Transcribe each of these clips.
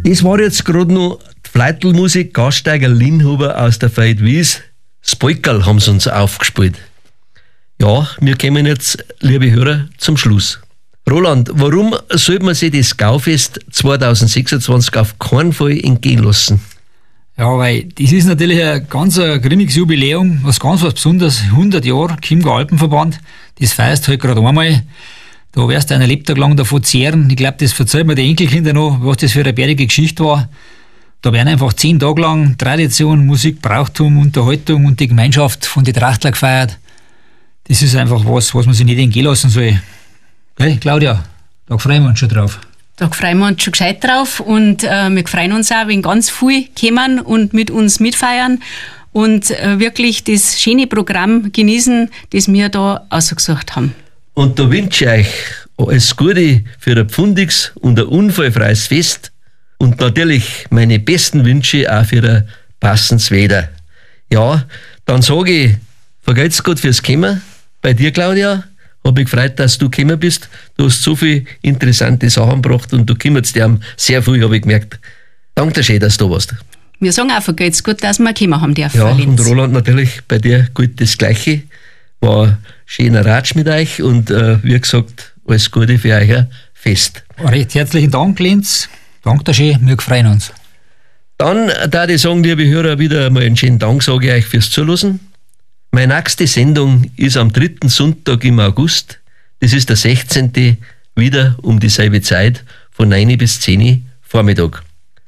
Das war jetzt gerade noch die Fleitelmusik, Gasteiger Linhuber aus der Veitwies. Das Polkerl haben sie uns aufgespielt. Ja, wir kommen jetzt, liebe Hörer, zum Schluss. Roland, warum sollte man sich das Gaufest 2026 auf keinen Fall entgehen lassen? Ja, weil das ist natürlich ein ganz grimmiges Jubiläum, was Besonderes. 100 Jahre Chiemgau Alpenverband, das feierst halt gerade einmal. Da wirst du einen Lebtag lang davon zehren. Ich glaube, das verzeiht mir die Enkelkinder noch, was das für eine bärige Geschichte war. Da werden einfach 10 Tage lang Tradition, Musik, Brauchtum, Unterhaltung und die Gemeinschaft von den Trachtler gefeiert. Das ist einfach was man sich nicht entgehen lassen soll. Gell, Claudia, da freuen wir uns schon drauf. Da freuen wir uns schon gescheit drauf und wir freuen uns auch, wenn ganz viele kommen und mit uns mitfeiern und wirklich das schöne Programm genießen, das wir da ausgesucht haben. Und da wünsche ich euch alles Gute für ein pfundiges und ein unfallfreies Fest und natürlich meine besten Wünsche auch für ein passendes Wetter. Ja, dann sage ich, vergelt's Gott fürs Kommen. Bei dir, Claudia, habe mich gefreut, dass du gekommen bist. Du hast so viele interessante Sachen gebracht und du kümmerst dich um sehr viel, habe ich gemerkt. Danke dir schön, dass du da warst. Wir sagen auch, vergelt's gut, dass wir kommen haben dürfen. Ja, und Roland, natürlich bei dir gut das Gleiche. War ein schöner Ratsch mit euch und wie gesagt, alles Gute für euer Fest. Recht herzlichen Dank, Lenz. Danke dir schön, wir freuen uns. Dann darf ich sagen, liebe Hörer, wieder mal einen schönen Dank sage ich euch fürs Zuhören. Meine nächste Sendung ist am 3. Sonntag im August. Das ist der 16. wieder um dieselbe Zeit von 9 bis 10 Vormittag.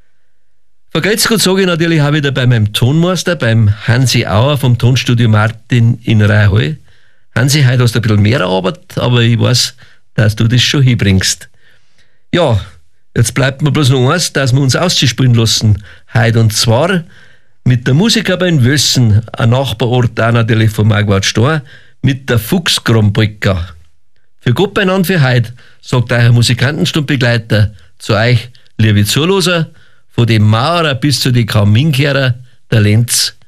Vergelt's gut, sage ich natürlich auch wieder bei meinem Tonmeister, beim Hansi Auer vom Tonstudio Martin in Reihal. Hansi, heute hast du ein bisschen mehr Arbeit, aber ich weiß, dass du das schon hinbringst. Ja, jetzt bleibt mir bloß noch eins, dass wir uns auszuspielen lassen heute, und zwar mit der Musiker bei Wössen, ein Nachbarort auch natürlich von Marquardt Stor, mit der Fuchsgrampolka. Für Gott beieinander für heute, sagt euer Musikantenstundbegleiter zu euch, liebe Zuhörer, von dem Maurer bis zu den Kauminkehrer, der Lenz.